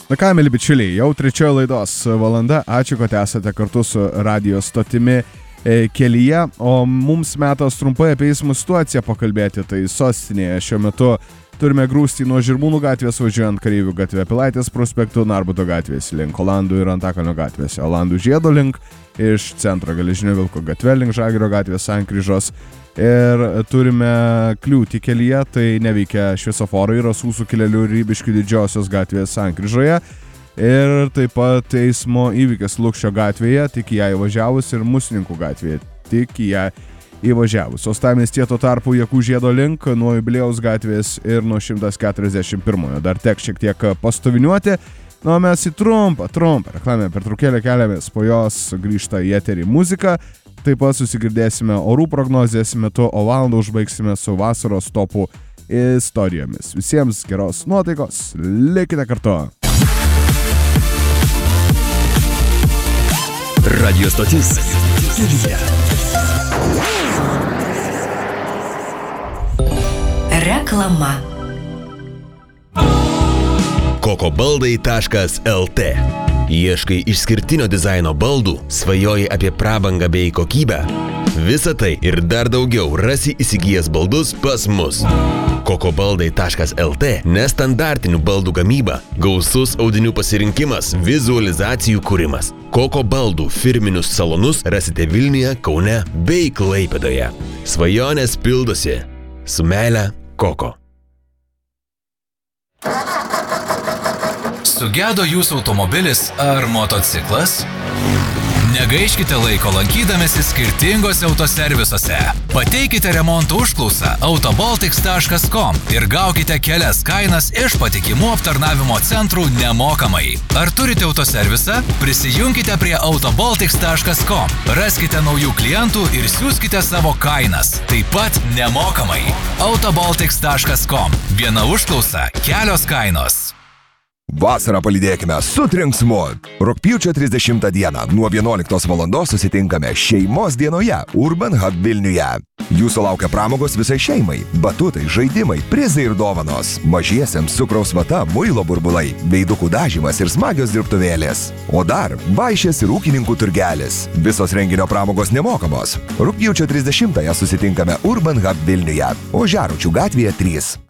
Na ką, mėly bičiuliai, jau trečioji laidos valanda. Ačiū, kad esate kartu su radio stotimi kelyje. O mums metas trumpai apie eismo situaciją pakalbėti. Tai sostinėje šiuo metu turime grūstį nuo Žirmūnų gatvės važiuojant Kareivių gatvę Pilaitės prospektu, Narbuto gatvės link Olandų ir Antakalnio gatvėse, Olandų žiedo link, iš centro Geležinio Vilko gatve link Žalgirio gatvės sankryžos. Ir turime kliūtį kelyje, tai neveikia šviesoforai Rasų sukilėlių Rybiškių Didžiosios gatvės sankryžoje. Ir taip pat eismo įvykis Lukščio gatvėje, tik į ją įvažiavus, ir Musininkų gatvėje, tik į ją įvažiavus. Uostamiestyje tuo tarpu Jakų žiedo link nuo Jubiliejaus gatvės ir nuo 141. Dar tek šiek tiek pastoviniuoti. Na, o mes į trumpą reklaminę pertraukėlę keliamės, po jos grįžta į eterį muzika. Taip pat susigirdėsime orų prognozės metu, o valandą užbaigsime su vasaros topų istorijomis. Visiems geros nuotaikos, likite kartu. Radio stotis kelyje. Reklama. kokobaldai.lt. Ieškai išskirtinio dizaino baldų, svajoji apie prabangą bei kokybę? Visą tai ir dar daugiau rasi įsigijęs baldus pas mus. kokobaldai.lt nestandartinių baldų gamyba, gausus audinių pasirinkimas, vizualizacijų kūrimas. Koko baldų firminius salonus rasite Vilniuje, Kaune bei Klaipėdoje. Svajonės pildosi. Su meile, Koko. Sugedo jūsų automobilis ar motociklas? Negaiškite laiko lankydamėsi skirtingose autoservisuose. Pateikite remonto užklausą autobaltics.com ir gaukite kelias kainas iš patikimų aptarnavimo centrų nemokamai. Ar turite autoservisą? Prisijunkite prie autobaltics.com. Raskite naujų klientų ir siūskite savo kainas. Taip pat nemokamai. autobaltics.com. Viena užklausa, kelios kainos. Vasarą palydėkime su trenksmu. Rugpjūčio 30 dieną nuo 11 valandos susitinkame šeimos dienoje Urban Hub Vilniuje. Jūsų laukia pramogos visai šeimai, batutai, žaidimai, prizai ir dovanos. Mažiesiems cukraus vata, muilo burbulai, veidukų dažymas ir smagios dirbtuvėlės. O dar vaišės ir ūkininkų turgelis. Visos renginio pramogos nemokamos. Rugpjūčio 30 susitinkame Urban Hub Vilniuje, Ožiaručių gatvėje 3.